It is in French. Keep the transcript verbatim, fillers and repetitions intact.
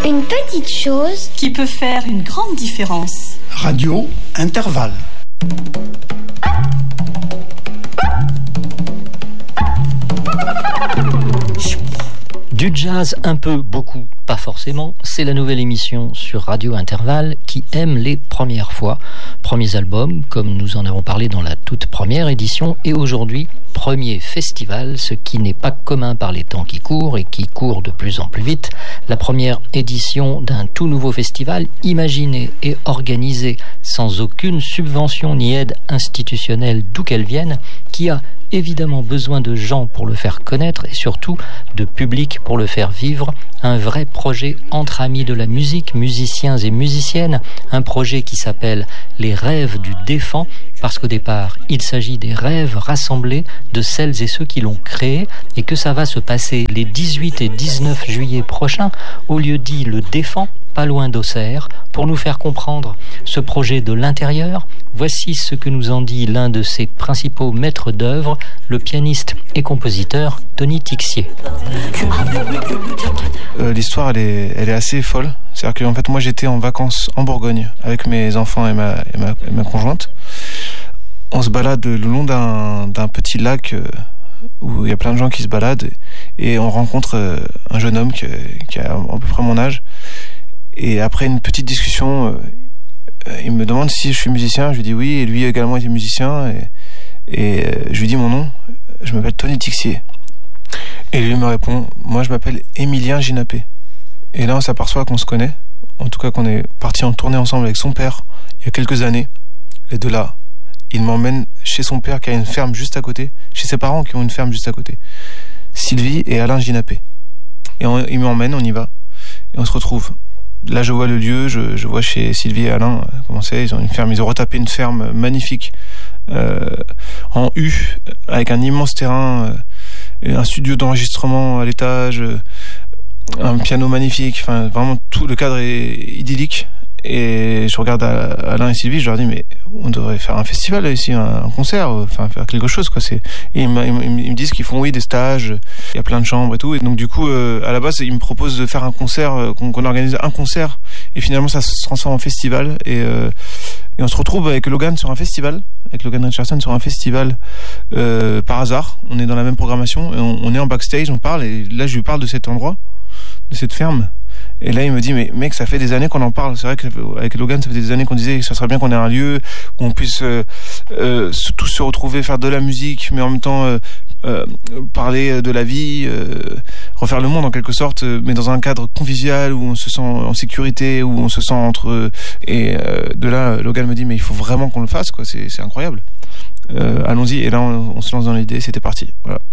Une petite chose qui peut faire une grande différence. Radio Intervalle. Du jazz un peu, beaucoup, pas forcément, c'est la nouvelle émission sur Radio Intervalle qui aime les premières fois. Premiers albums, comme nous en avons parlé dans la toute première édition, et aujourd'hui, premier festival, ce qui n'est pas commun par les temps qui courent et qui courent de plus en plus vite. La première édition d'un tout nouveau festival imaginé et organisé sans aucune subvention ni aide institutionnelle d'où qu'elle vienne, qui a évidemment besoin de gens pour le faire connaître et surtout de public pour le faire vivre. Un vrai projet entre amis de la musique, musiciens et musiciennes. Un projet qui s'appelle Les Rêves du Défend, parce qu'au départ, il s'agit des rêves rassemblés de celles et ceux qui l'ont créé, et que ça va se passer les dix-huit et dix-neuf juillet prochains au lieu dit Le Défend, pas loin d'Auxerre. Pour nous faire comprendre ce projet de l'intérieur, voici ce que nous en dit l'un de ses principaux maîtres d'œuvre, le pianiste et compositeur Tony Tixier. Euh, l'histoire, elle est, elle est assez folle. C'est-à-dire qu'en fait, moi, j'étais en vacances en Bourgogne avec mes enfants et ma, et ma, et ma conjointe. On se balade le long d'un, d'un petit lac euh, où il y a plein de gens qui se baladent et, et on rencontre euh, un jeune homme qui, qui a à peu près mon âge. Et après une petite discussion, euh, il me demande si je suis musicien. Je lui dis oui, et lui également était musicien. Et, et euh, je lui dis mon nom, je m'appelle Tony Tixier. Et lui me répond, moi je m'appelle Émilien Ginapé. Et là on s'aperçoit qu'on se connaît, en tout cas qu'on est parti en tournée ensemble avec son père il y a quelques années. Et de là, il m'emmène chez son père qui a une ferme juste à côté, chez ses parents qui ont une ferme juste à côté. Sylvie et Alain Ginapé. Et on, il m'emmène, on y va, et on se retrouve. Là, je vois le lieu, je, je vois chez Sylvie et Alain euh, comment c'est. Ils ont une ferme, ils ont retapé une ferme magnifique euh, en U, avec un immense terrain, euh, un studio d'enregistrement à l'étage, euh, un piano magnifique. Enfin, vraiment tout le cadre est idyllique. Et je regarde Alain et Sylvie, je leur dis mais on devrait faire un festival ici, un concert, enfin faire quelque chose quoi. C'est et ils, me, ils me disent qu'ils font oui des stages, il y a plein de chambres et tout. Et donc du coup euh, à la base ils me proposent de faire un concert, euh, qu'on, qu'on organise un concert et finalement ça se transforme en festival et, euh, et on se retrouve avec Logan sur un festival, avec Logan Richardson sur un festival euh, par hasard. On est dans la même programmation et on, on est en backstage, on parle et là je lui parle de cet endroit, de cette ferme. Et là, il me dit, mais mec, ça fait des années qu'on en parle. C'est vrai qu'avec Logan, ça fait des années qu'on disait que ça serait bien qu'on ait un lieu où on puisse euh, euh, tous se retrouver, faire de la musique, mais en même temps euh, euh, parler de la vie, euh, refaire le monde en quelque sorte, mais dans un cadre convivial où on se sent en sécurité, où on se sent entre eux. Et euh, de là, Logan me dit, mais il faut vraiment qu'on le fasse, quoi. C'est, c'est incroyable. Euh, allons-y. Et là, on, on se lance dans l'idée. C'était parti. Voilà.